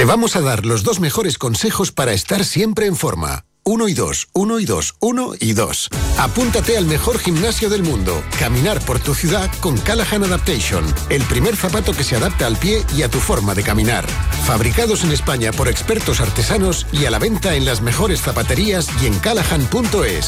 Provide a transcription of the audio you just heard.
vamos a dar los 2 mejores consejos para estar siempre en forma. 1 y 2, 1 y 2, 1 y 2. Apúntate al mejor gimnasio del mundo. Caminar por tu ciudad con Callahan Adaptation. El primer zapato que se adapta al pie y a tu forma de caminar. Fabricados en España por expertos artesanos y a la venta en las mejores zapaterías y en callahan.es.